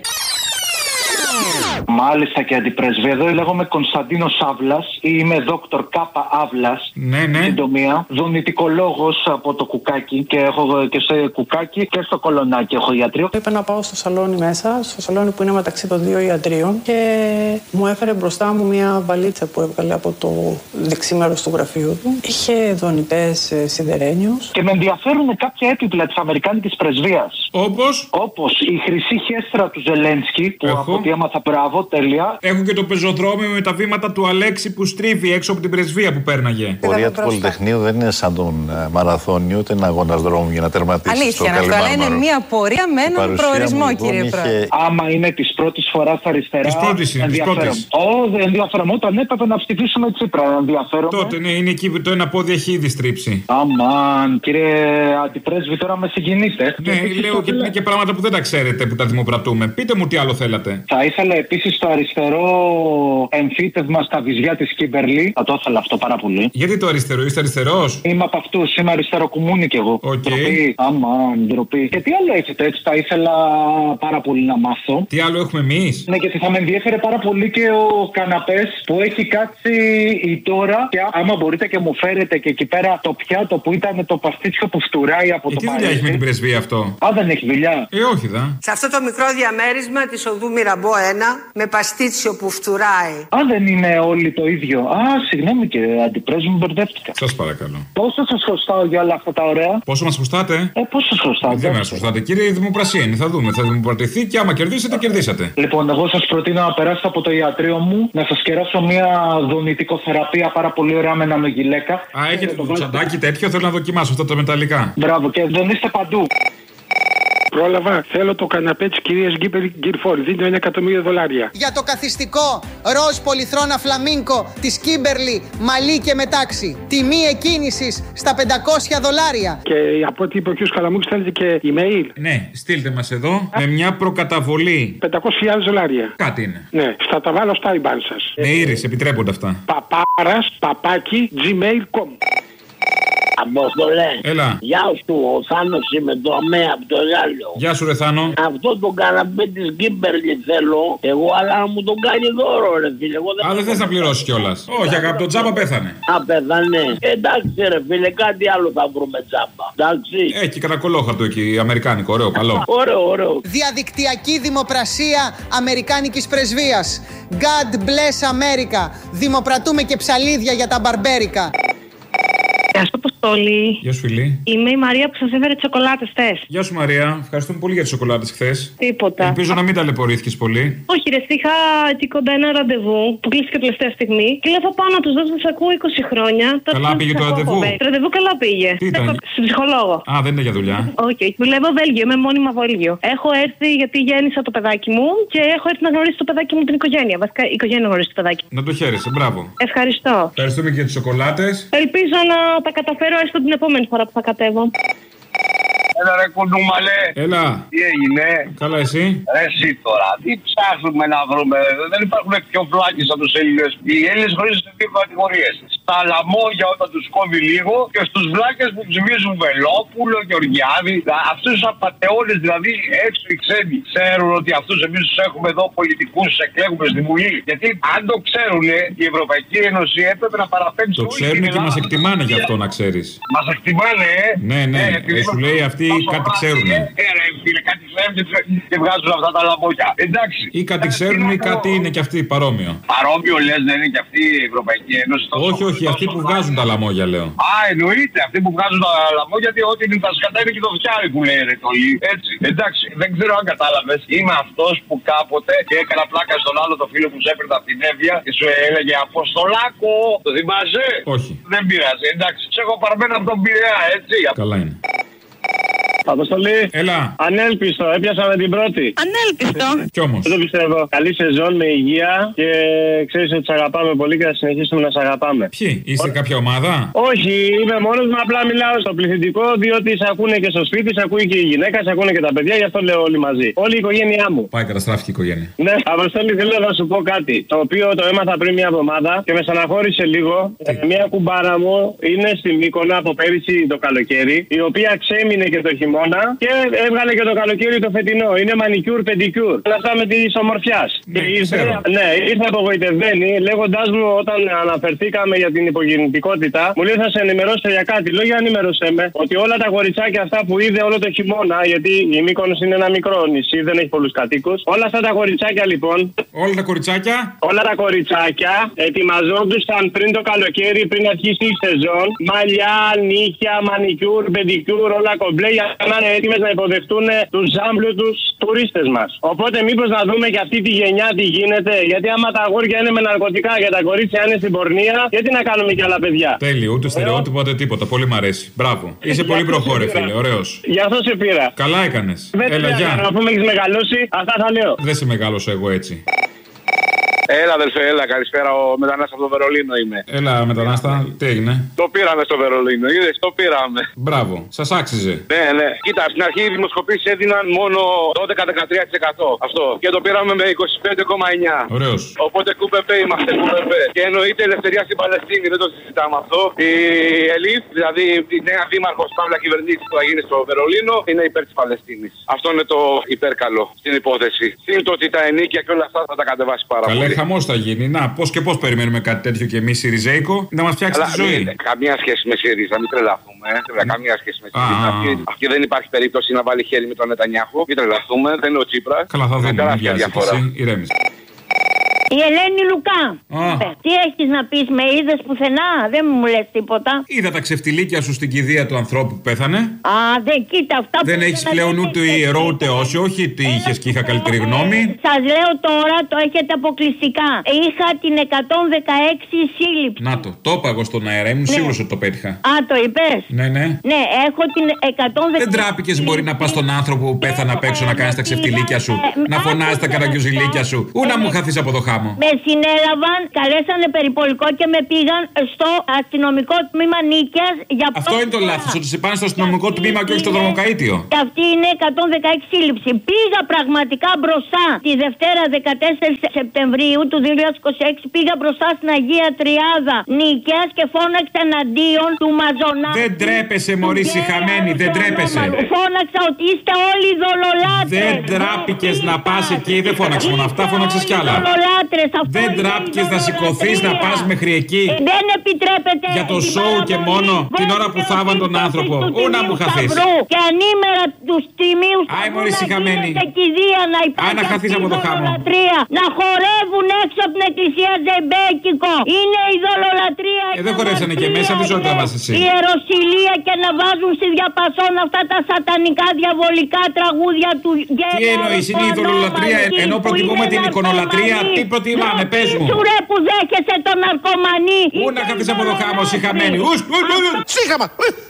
Μάλιστα και Αντιπρέσβη. Εδώ λέγομαι Κωνσταντίνος Αύλας. Είμαι δόκτωρ Κάπα Αύλας. Ναι. Συντομία. Δονητικολόγος από το Κουκάκι. Και έχω και στο Κουκάκι και στο Κολονάκι έχω ιατρείο. Είπα να πάω στο σαλόνι μέσα, στο σαλόνι που είναι μεταξύ των 2 ιατρίων. Και μου έφερε μπροστά μου μια βαλίτσα που έβγαλε από το δεξί μέρος του γραφείου του. Είχε δονητές σιδερένιους. Και με ενδιαφέρουν κάποια έπιπλα της Αμερικάνικης Πρεσβείας. Όπως η χρυσή χέστρα του Ζελένσκι. Που από ό,τι έμαθα, μπράβο, τέλεια. Έχω και το πεζοδρόμιο με τα βήματα του Αλέξη που στρίβει έξω από την πρεσβεία που πέρναγε. Η πορεία του Πολυτεχνείου δεν είναι σαν τον μαραθώνιο, ούτε ένα αγώνα δρόμου για να τερματίσει. Αλήθεια, αυτό, αλλά είναι μια πορεία με έναν προορισμό, κύριε Πρόεδρε. Άμα είναι τη πρώτη φορά αριστερά. Τη πρώτη είναι. Ενδιαφέρομαι. Όταν έπρεπε να ψηφίσουμε Τσίπρα, ενδιαφέρομαι. Τότε ναι, είναι εκεί το ένα πόδι έχει ήδη στρίψει. Αμάν, κύριε Αντιπρέσβη, τώρα με συγκινείτε. Ναι, λέω και είναι και πράγματα που δεν τα ξέρετε που τα δημοπρατούμε. Πείτε μου τι άλλο θέλατε. Θα ήθελα επίσης το αριστερό εμφύτευμα στα βυζιά της Κίμπερλι. Θα το ήθελα αυτό πάρα πολύ. Γιατί το αριστερό, είστε αριστερός? Είμαι από αυτούς, είμαι αριστεροκουμούνι κι εγώ. Okay. Ντροπή. Και τι άλλο έχετε, έτσι τα ήθελα πάρα πολύ να μάθω. Τι άλλο έχουμε εμείς? Ναι, γιατί θα με ενδιέφερε πάρα πολύ και ο καναπές που έχει κάτσει η τώρα. Και άμα μπορείτε και μου φέρετε και εκεί πέρα το πιάτο που ήταν το παστίτσιο που φτουράει από το Παρίσι. Τι δουλειά έχει με την πρεσβεία αυτό? Δεν έχει δουλειά. Όχι δα. Σε αυτό το μικρό διαμέρισμα της οδού Μυραμπό 1 με παστίτσιο που φτουράει. Δεν είναι όλοι το ίδιο. Συγγνώμη κύριε Αντιπρόεδρε, μου μπερδεύτηκα. Σας παρακαλώ. Πόσο σας χρωστάω για όλα αυτά τα ωραία? Πόσο μας χρωστάτε? Πόσο σας χρωστάτε? Δεν μας χρωστάτε, κύριε, η δημοπρασία είναι. Θα δούμε. Θα δημοπρατηθεί και άμα κερδίσετε, κερδίσατε. Λοιπόν, εγώ σας προτείνω να περάσετε από το ιατρείο μου, να σας κεράσω μια δονητικοθεραπεία πάρα πολύ ωραία με νανογιλέκα. Έχετε το τσαντάκι τέτοιο, θέλω να δοκιμάσω αυτά τα μεταλλικά. Μπράβο, και δεν είστε παντού. Πρόλαβα, θέλω το καναπέ της κυρίας Γκυρφόρ. Δίνει $1 εκατομμύριο. Για το καθιστικό ροζ πολυθρόνα φλαμίνκο της Κίμπερλι, μαλλί και μετάξι. Τιμή εκκίνησης στα $500. Και από ό,τι είπε ο κ. Καλαμούκης, θέλετε και email. Ναι, στείλτε μας εδώ με μια προκαταβολή. $500,000. Κάτι είναι. Ναι, θα τα βάλω στα IBAN σας. Με ήρες, επιτρέπονται αυτά. Παπάρας@gmail.com. Απόστολε. Έλα. Γεια σου, ο Θάνος είμαι το ΑΜΕ από το Γάλλο. Γεια σου, ρε Θάνο. Αυτό το καναπέ της Κίμπερλι θέλω εγώ, αλλά να μου τον κάνει δώρο, ρε φίλε. Δεν θες να πληρώσεις κιόλας. Όχι, αγαπητό, τζάμπα πέθανε. Πέθανε. Εντάξει, ρε φίλε, κάτι άλλο θα βρούμε τζάμπα. Εντάξει. Έχει κανένα κολόχαρτο εκεί, αμερικάνικο, ωραίο, καλό. Ωραίο. Διαδικτυακή δημοπρασία αμερικάνικης πρεσβείας. God bless America. Δημοπρατούμε και ψαλίδια για τα μπαρμπέρικα. Γεια σου, Αποστόλη. Γεια σου, φίλη. Είμαι η Μαρία που σας έφερε τις σοκολάτες χθες. Γεια σου, Μαρία. Ευχαριστούμε πολύ για τις σοκολάτες χθες. Τίποτα. Ελπίζω να μην ταλαιπωρήθηκες πολύ. Όχι, ρε, είχα εκεί κοντά ένα ραντεβού που κλείστηκε τελευταία στιγμή. Και λέω θα πάω να τους δώσω, σας ακούω 20 χρόνια. Καλά πήγε το ραντεβού. Το ραντεβού καλά πήγε. Τι ήταν? Στην ψυχολόγο. Δεν είναι για δουλειά. Όχι, δουλεύω Βέλγιο, είμαι μόνιμα Βέλγιο. Έχω έρθει γιατί γέννησα το παιδάκι μου και έχω έρθει να γνωρίσω το παιδάκι μου την οικογένεια. Βασικά, η οικογένεια γνωρίζει το παιδάκι. Να το χαίρεσαι, μπράβο. Ευχαριστώ. Ευχαριστούμε και για τις σοκολάτες. Ελπίζω να τα καταφέρω έστω την επόμενη φορά που θα κατέβω. Έλα ρε κουνούμαλε. Έλα. Τι έγινε? Καλά εσύ? Εσύ τώρα. Τι ψάχνουμε να βρούμε? Δεν υπάρχουν πιο φλάκες από τους Έλληνες. Οι Έλληνες χωρίζονται σε δύο κατηγορίες. Στα λαμόγια όταν τους κόβει λίγο και στους βλάκες που τους βίζουν Βελόπουλο, Γεωργιάδη. Αυτούς τους απατεώνες δηλαδή έξω οι ξένοι ξέρουν ότι αυτούς εμείς τους έχουμε εδώ πολιτικούς, τους εκλέγουμε στη Βουλή. Γιατί αν το ξέρουν η Ευρωπαϊκή Ένωση έπρεπε να παραπέμψει. Το ξέρουν και μας εκτιμάνε γι' αυτό να ξέρεις. Μας εκτιμάνε, Ναι. Σου λέει αυτοί κάτι ξέρουνε. Κάτι ξέρουν και βγάζουν αυτά τα λαμπόκια. Εντάξει. Ή κάτι ξέρουν ή κάτι είναι και αυτοί παρόμοιο. Παρόμοιο λες, δεν είναι και αυτή η Ευρωπαϊκή Ένωση? Όχι, αυτοί που βγάζουν τα λαμόγια λέω. Εννοείται. Αυτοί που βγάζουν τα λαμόγια, γιατί ό,τι είναι τα σκατά είναι και το φτιάρι που λέει ρε τολί. Έτσι. Εντάξει. Δεν ξέρω αν κατάλαβες. Είμαι αυτός που κάποτε και έκανα πλάκα στον άλλο το φίλο που σε έπαιρνε από την Εύβοια και σου έλεγε Αποστολάκο. Το θυμάσαι? Όχι. Δεν πειράζει. Εντάξει. Σε έχω παρμένο από τον Πειραιά, έτσι. Καλά είναι. Αποστολή. Έλα. Ανέλπιστο, έπιασαμε την πρώτη. Ανέλπιστο. Κι όμως. Δεν το πιστεύω. Καλή σεζόν με υγεία και ξέρεις ότι σε αγαπάμε πολύ και θα συνεχίσουμε να σε αγαπάμε. Ποιοι, είστε κάποια ομάδα? Όχι, είμαι μόνος μου, απλά μιλάω στο πληθυντικό διότι σε ακούνε και στο σπίτι, σε ακούει και η γυναίκα, σε ακούνε και τα παιδιά, γι' αυτό λέω όλοι μαζί. Όλη η οικογένειά μου. Πάει, καταστράφηκε η οικογένεια. Ναι, Αποστολή, θέλω να σου πω κάτι. Το οποίο το έμαθα πριν μια εβδομάδα και με στεναχώρησε λίγο. Μια κουμπάρα μου είναι στη Μύκονα από πέρυσι το καλοκαίρι, η οποία ξέμεινε και το χειμώνα και έβγαλε και το καλοκαίρι το φετινό. Είναι μανικιούρ, πεντικιούρ. Όλα αυτά με τη ομορφιά. Ναι, ήρθε απογοητευμένη λέγοντάς μου όταν αναφερθήκαμε για την υπογεννητικότητα, μου λέει θα σε ενημερώσω για κάτι. Λέω για ενημερώσέ με ότι όλα τα κοριτσάκια αυτά που είδε όλο το χειμώνα, γιατί η Μύκονος είναι ένα μικρό νησί, δεν έχει πολλούς κατοίκους. Όλα αυτά τα κοριτσάκια λοιπόν. Όλα τα κοριτσάκια. Όλα τα κοριτσάκια ετοιμαζόντουσαν πριν το καλοκαίρι, πριν αρχίσει η σεζόν. Μαλλιά, νύχια, μανικιούρ, πεντικιούρ, όλα κομπλέ για να είναι έτοιμες να υποδεχτούν τους ζάμπλουτους τουρίστες μας. Οπότε μήπως να δούμε και αυτή τη γενιά τι γίνεται. Γιατί άμα τα αγόρια είναι με ναρκωτικά και τα κορίτσια είναι στην πορνεία, γιατί να κάνουμε κι άλλα παιδιά. Τέλειο, ούτε στερεότυπο ούτε τίποτα. Πολύ μ' αρέσει. Μπράβο. Είσαι πολύ προχώρε, φίλε. Ωραίος. Γι' αυτό σε πήρα. Καλά έκανες. Έλα, γεια. Αφού με έχεις μεγαλώσει, αυτά θα λέω. Δεν σε μεγάλωσα εγώ έτσι. Έλα, αδελφέ, έλα, καλησπέρα. Ο μετανάστα από το Βερολίνο είμαι. Έλα, μετανάστα, τι έγινε? Το πήραμε στο Βερολίνο, είδες, το πήραμε. Μπράβο, σας άξιζε. Ναι, ναι. Κοίτα, στην αρχή οι δημοσκοπήσεις έδιναν μόνο 12-13%. Αυτό. Και το πήραμε με 25,9%. Ωραίος. Οπότε κουπεπέ είμαστε, κουπεπέ. Και εννοείται ελευθερία στην Παλαιστίνη, δεν το συζητάμε αυτό. Η Ελίθ, δηλαδή η νέα δήμαρχος Παύλα κυβερνήση που θα γίνει στο Βερολίνο, είναι υπέρ της Παλαιστίνης. Αυτό είναι το υπέρκαλο στην υπόθεση. Συν το ότι τα ενίκια και όλα αυτά θα τα κατεβάσει πάρα πολύ. Καλέ, χαμός θα γίνει. Να, πώς και πώς περιμένουμε κάτι τέτοιο κι εμείς Σιριζέικο να μας φτιάξει τη ζωή. Καμία σχέση με ΣΥΡΙΖΑ, μην τρελαθούμε. Καμία σχέση με ΣΥΡΙΖΑ. Αυτή δεν υπάρχει περίπτωση να βάλει χέρι με τον Νετανιάχου. Μην τρελαθούμε, δεν είναι ο Τσίπρας. Καλά, θα δούμε. Ηρέμησε. Η Ελένη Λουκά. Τι έχεις να πεις, με είδες πουθενά? Δεν μου λες τίποτα. Είδα τα ξεφτιλίκια σου στην κηδεία του ανθρώπου που πέθανε. Α, δεν κοίτα αυτά. Δεν έχεις πλέον ούτε ιερό ούτε όσιο. Όχι τι είχες και είχα καλύτερη γνώμη. Σας λέω τώρα, το έχετε αποκλειστικά. Είχα την 116 σύλληψη. Να το είπα εγώ στον αέρα, ήμουν σίγουρος ότι το πέτυχα. Α, το είπες? Ναι. Ναι, έχω την 116. Δεν τράπηκες μπορεί να πας στον άνθρωπο που πέθανε απ' έξω να κάνεις τα ξεφτιλίκια σου, να φωνάζεις τα καραγκιουζιλίκια σου, ή να μου χαθείς από το χάμο. Με συνέλαβαν, καλέσανε περιπολικό και με πήγαν στο αστυνομικό τμήμα Νίκαιας για αυτό είναι το λάθος, ότι σε πάνε στο αστυνομικό τμήμα και όχι στο δρομοκαΐτιο. Και αυτή είναι 116 σύλληψη. Πήγα πραγματικά μπροστά τη Δευτέρα 14 Σεπτεμβρίου του 2026. Πήγα μπροστά στην Αγία Τριάδα Νίκαιας και φώναξα εναντίον του Μαζονάκη. Δεν τρέπεσαι, μωρή σιχαμένη, δεν τρέπεσαι. Φώναξα ότι είστε όλοι δολολάτρες. Δεν τράπηκες να πας εκεί, δεν φώναξες μόνο αυτά, φώναξες κι άλλα. Δεν τράπηκες να σηκωθείς να πας μέχρι εκεί. Δεν επιτρέπεται. Για το σοου και μόνο την ώρα που θάβαν τον άνθρωπο. Ού να μου χαθείς. Και ανήμερα τους τιμίους. Άι μωρή σιχαμένη. Άι να χαθείς από το χάμο. Να χορεύουν έξω από την εκκλησία ζεμπέκικο. Είναι η δολολατρία. Δεν χορεύσανε και μέσα, τι ζωή τραβάς εσύ. Η ιεροσυλία και να βάζουν στη διαπασόν αυτά τα σατανικά διαβολικά τραγούδια του γένου. Τι εννοείς, είναι η δολολατρία ενώ προτιμούμε την εικονολατρία. Τι προτιμάμε, πες μου. Σουρέ που δέχεσαι τον ναρκωμανή. Ού να χαθείς από το χάμο, σιχαμένη. Σύγχαμα.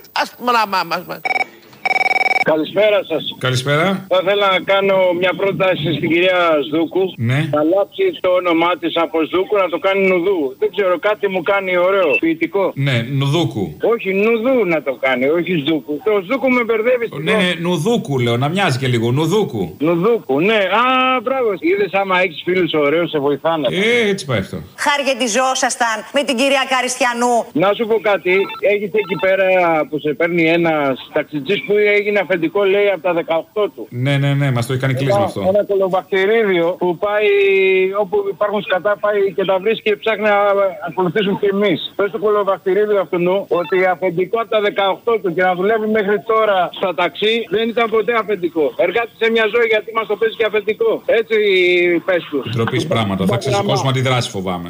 Καλησπέρα σας. Καλησπέρα. Θα ήθελα να κάνω μια πρόταση στην κυρία Σδούκου. Ναι. Να αλλάξει το όνομά της από Σδούκου να το κάνει Νουδού. Δεν ξέρω, κάτι μου κάνει ωραίο, ποιητικό. Ναι, Νουδούκου. Όχι, Νουδού να το κάνει, όχι Σδούκου. Το Σδούκου με μπερδεύει. Ναι, Νουδούκου λέω, να μοιάζει και λίγο. Νουδούκου. Νουδούκου, ναι. Α, μπράβο. Είδες άμα έχεις φίλους ωραίους, σε βοηθάνε. Έτσι πάει αυτό. Χαργεντιζόσασταν με την κυρία Καριστιανού. Να σου πω κάτι, έχεις εκεί πέρα που σε παίρνει ένας ταξιτζής που έγινε αφεντικό, λέει, από τα 18 του. Ναι, μας το έχει κάνει κλείσμα αυτό. Ένα κολοβακτηρίδιο που πάει όπου υπάρχουν σκατά, πάει και τα βρίσκει και ψάχνει να ακολουθήσουν και εμείς. Πες το κολοβακτηρίδιο αυτού ότι αφεντικό από τα 18 του και να δουλεύει μέχρι τώρα στα ταξί δεν ήταν ποτέ αφεντικό. Εργάτη σε μια ζωή γιατί μας το παίζει και αφεντικό. Έτσι πες του. Ντροπής πράγματα. Θα ξεσηκώσουμε αντιδράσει, φοβάμαι.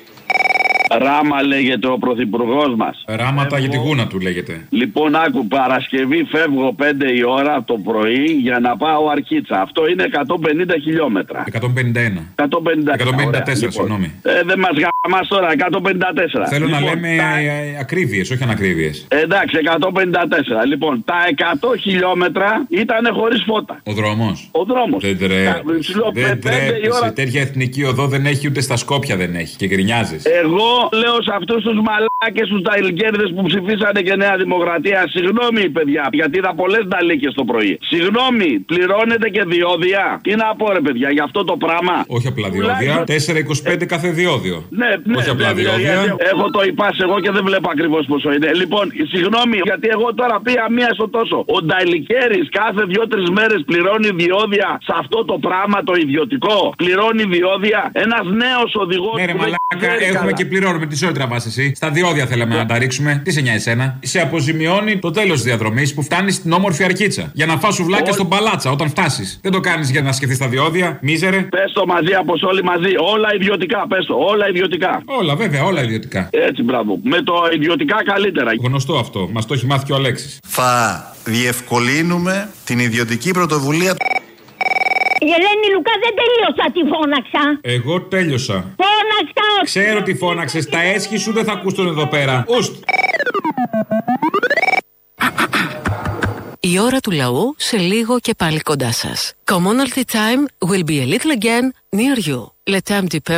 Ράμα λέγεται ο πρωθυπουργός μας. Ράματα για τη γούνα του λέγεται. Λοιπόν, άκου, Παρασκευή φεύγω 5 η ώρα το πρωί για να πάω Αρκίτσα. Αυτό είναι 150 χιλιόμετρα. 151. 154, συγγνώμη. Δεν μας γαμάς τώρα, 154. Θέλω να λέμε ακρίβειες, όχι ανακρίβειες. Εντάξει, 154. Λοιπόν, τα 100 χιλιόμετρα ήταν χωρίς φώτα. Ο δρόμος. Ο δρόμος. Δεν τρέπεσαι. Τέτοια εθνική οδό δεν έχει, ούτε στα Σκόπια δεν έχει. Και γκρινιάζεις. Εγώ λέω σε αυτούς τους μαλάκες, τους ταϊλκέρδες που ψηφίσανε και Νέα Δημοκρατία, συγγνώμη παιδιά, γιατί είδα πολλές νταλίκες το πρωί. Συγγνώμη, πληρώνετε και διόδια. Τι να πω ρε παιδιά, για αυτό το πράγμα. Όχι απλά διόδια, 4,25 κάθε διόδιο. Ναι, όχι απλά διόδια. Έχω το υπάς εγώ και δεν βλέπω ακριβώς πόσο είναι. Λοιπόν, συγγνώμη, γιατί εγώ τώρα πήγα μία στο τόσο. Ο νταλικέρης κάθε 2-3 μέρες πληρώνει διόδια σε αυτό το πράγμα το ιδιωτικό. Πληρώνει διόδια. Ένας νέος οδηγός. Ναι, ρε μαλάκα, έχουμε και πληρώνουμε. Τι ζωή τραβάς εσύ. Στα διόδια θέλαμε να τα ρίξουμε. Τι σε νοιάζει εσένα. Σε αποζημιώνει το τέλος της διαδρομής που φτάνει στην όμορφη Αρκίτσα. Για να φας σουβλάκια στον Παλάτσα όταν φτάσεις. Δεν το κάνεις για να σκεφτείς τα διόδια, μίζερε. Πες το μαζί, από όλοι μαζί. Όλα ιδιωτικά, πες το. Όλα ιδιωτικά. Όλα, βέβαια, όλα ιδιωτικά. Έτσι, μπράβο. Με το ιδιωτικά καλύτερα. Γνωστό αυτό. Μας το έχει μάθει και ο Αλέξης. Θα διευκολύνουμε την ιδιωτική πρωτοβουλία. Η Ελένη Λουκά δεν τελείωσα, τη φώναξα. Εγώ τέλειωσα. Φώναξα. Ξέρω τι φώναξες. Τα έσχη σου δεν θα ακούσουν εδώ πέρα. Ουστ. Η ώρα του λαού σε λίγο και πάλι κοντά σας. Commonalty time will be a little again near you. Le temps du peuple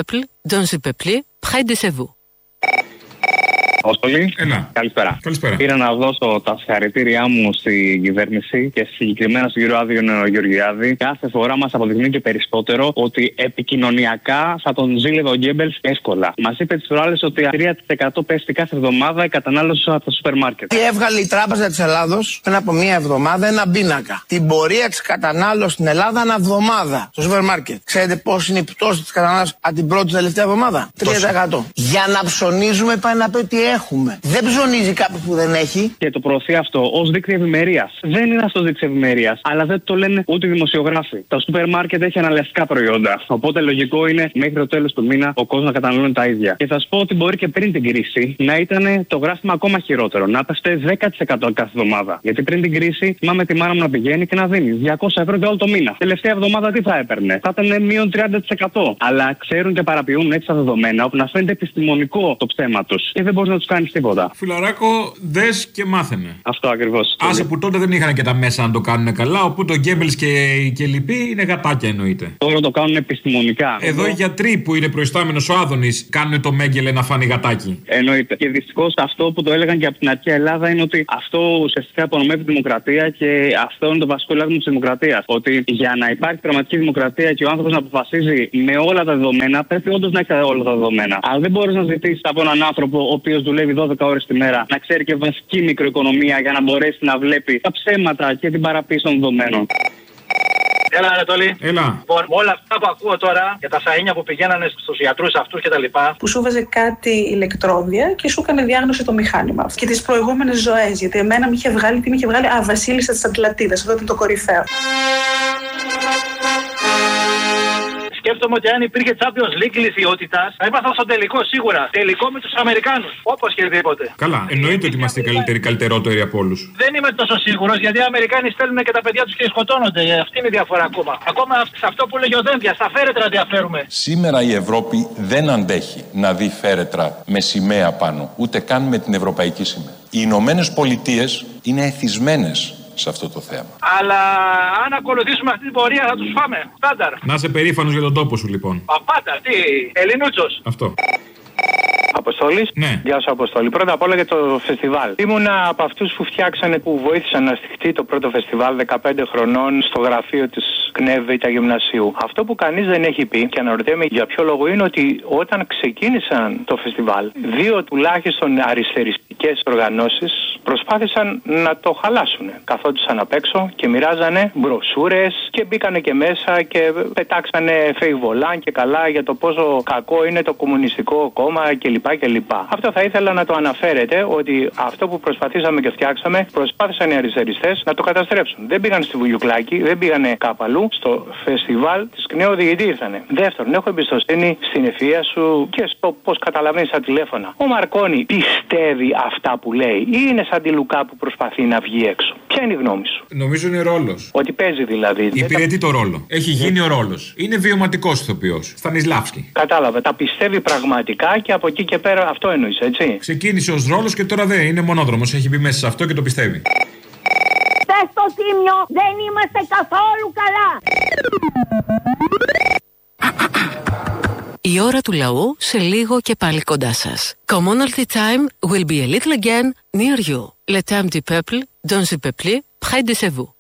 Dans le peuple, près de chez vous. Απόστολη. Καλησπέρα. Πήρα να δώσω τα συγχαρητήριά μου στην κυβέρνηση και συγκεκριμένα στον κύριο Άδειο Γεωργιάδη. Κάθε φορά μας αποδεικνύει και περισσότερο ότι επικοινωνιακά θα τον ζήλευε ο Γκέμπελς εύκολα. Μας είπε τις προάλλες ότι 3% πέφτει κάθε εβδομάδα η κατανάλωση από το σούπερ μάρκετ. Έβγαλε η Τράπεζα της Ελλάδος πριν από μία εβδομάδα ένα πίνακα. Την πορεία της κατανάλωσης στην Ελλάδα ανά εβδομάδα στο σούπερ μάρκετ. Ξέρετε πώς είναι η πτώση της κατανάλωσης από την πρώτη τελευταία εβδομάδα? 3%. Για να ψωνίζουμε πάει να πει ότι έχουμε. Δεν ψωνίζει κάποιο που δεν έχει. Και το προωθεί αυτό ως δίκτυο ευημερίας. Δεν είναι αυτό δίκτυο ευημερίας, αλλά δεν το λένε ούτε οι δημοσιογράφοι. Τα σούπερ μάρκετ έχει αναλυαστικά προϊόντα. Οπότε λογικό είναι μέχρι το τέλος του μήνα ο κόσμος να καταναλώνει τα ίδια. Και θα σου πω ότι μπορεί και πριν την κρίση να ήταν το γράφημα ακόμα χειρότερο. Να πέφτει 10% κάθε εβδομάδα. Γιατί πριν την κρίση θυμάμαι τη μάνα μου να πηγαίνει και να δίνει 200 ευρώ για όλο το μήνα. Τελευταία εβδομάδα τι θα έπαιρνε? Θα ήταν μείον 30%. Αλλά ξέρουν και παραποιούν έτσι τα δεδομένα όπου να φαίνεται επιστημονικό το ψέμα τους. Και δεν μπορεί να του κάνει τίποτα. Φιλαράκο, δες και μάθαινε. Αυτό ακριβώς. Άσε που τότε δεν είχαν και τα μέσα να το κάνουν καλά, οπότε ο Γκέμπελς και λοιποί είναι γατάκια εννοείται. Τώρα το κάνουν επιστημονικά. Εδώ οι γιατροί που είναι προϊστάμενος ο Άδωνης κάνουν το Μέγκελε να φάνει γατάκι. Εννοείται. Και δυστυχώς αυτό που το έλεγαν και από την αρχαία Ελλάδα είναι ότι αυτό ουσιαστικά απονομεύει τη δημοκρατία και αυτό είναι το βασικό λάθος της δημοκρατίας. Ότι για να υπάρχει πραγματική δημοκρατία και ο άνθρωπος να αποφασίζει με όλα τα δεδομένα, πρέπει όντως να έχει όλα τα δεδομένα. Αλλά δεν μπορείς να ζητήσεις από έναν άνθρωπο ο οποίος δουλεύει 12 ώρες τη μέρα να ξέρει και βασική μικροοικονομία για να μπορέσει να βλέπει τα ψέματα και την παραποίηση των δεδομένων. Έλα, Ανατολή. Έλα. Λοιπόν, όλα αυτά που ακούω τώρα για τα σαΐνια που πηγαίνανε στους ιατρούς αυτούς κτλ. Που σου βάζε κάτι ηλεκτρόδια και σου έκανε διάγνωση το μηχάνημα. Και τις προηγούμενες ζωές. Γιατί εμένα με είχε βγάλει, Βασίλισσα της Ατλαντίδας. Αυτό ήταν το κορυφαίο. Σκέφτομαι ότι αν υπήρχε Champions League λυθιότητας, θα ήμασταν στο τελικό σίγουρα. Τελικό με τους Αμερικάνους. Όπως και οτιδήποτε. Καλά, εννοείται ότι είμαστε καλύτερότεροι από όλους. Δεν είμαι τόσο σίγουρος γιατί οι Αμερικάνοι στέλνουν και τα παιδιά τους και σκοτώνονται. Αυτή είναι η διαφορά ακόμα. Ακόμα σε αυτό που λέγει ο Δένδια, στα φέρετρα διαφέρουμε. Σήμερα η Ευρώπη δεν αντέχει να δει φέρετρα με σημαία πάνω, ούτε καν με την ευρωπαϊκή σημαία. Οι Ηνωμένες Πολιτείες είναι εθισμένες σε αυτό το θέμα. Αλλά αν ακολουθήσουμε αυτή την πορεία θα τους φάμε. Στάνταρ. Να είσαι περήφανος για τον τόπο σου λοιπόν. Παπάτα, τι, Ελληνούτσος. Αυτό. Αποστόλης. Ναι. Γεια σου, Αποστόλη. Πρώτα απ' όλα για το φεστιβάλ. Ήμουνα από αυτούς που φτιάξανε, που βοήθησαν να στηχτεί το πρώτο φεστιβάλ 15 χρονών στο γραφείο της ΚΝΕΒ Β' Γυμνασίου. Αυτό που κανείς δεν έχει πει και αναρωτιέμαι για ποιο λόγο είναι ότι όταν ξεκίνησαν το φεστιβάλ, 2 τουλάχιστον αριστεριστικές οργανώσεις προσπάθησαν να το χαλάσουν. Καθόντουσαν απ' έξω και μοιράζανε μπροσούρες και μπήκανε και μέσα και πετάξανε φεϊβολάν και καλά για το πόσο κακό είναι το κομμουνιστικό κόμμα κλπ. Αυτό θα ήθελα να το αναφέρετε ότι αυτό που προσπαθήσαμε και φτιάξαμε προσπάθησαν οι αριστεριστές να το καταστρέψουν. Δεν πήγαν στη Βουγιουκλάκη, δεν πήγανε κάπου αλλού. Στο φεστιβάλ της ΚΝΕ οδηγητή ήρθανε. Δεύτερον, έχω εμπιστοσύνη στην ευφυΐα σου και στο πώς καταλαβαίνεις τα τηλέφωνα. Ο Μαρκόνι πιστεύει αυτά που λέει ή είναι σαν τη Λουκά που προσπαθεί να βγει έξω? Ποια είναι η γνώμη σου? Νομίζω είναι ρόλος. Ότι παίζει δηλαδή. Υπηρετεί το ρόλο. Έχει γίνει ο ρόλος. Είναι βιωματικός ηθοποιός. Στανισλάβσκι. Κατάλαβε. Τα πιστεύει πραγματικά και από εκεί και πέρα αυτό εννοείς, έτσι. Ξεκίνησε ως ρόλος και τώρα δεν είναι μονόδρομος. Έχει μπει μέσα σε αυτό και το πιστεύει. Στο Τίμιο δεν είμαστε καθόλου καλά. Η ώρα του λαού σε λίγο και πάλι κοντά σας. Commonalty time will be a little again near you. Le temps du peuple, dans le peuple, près de chez vous.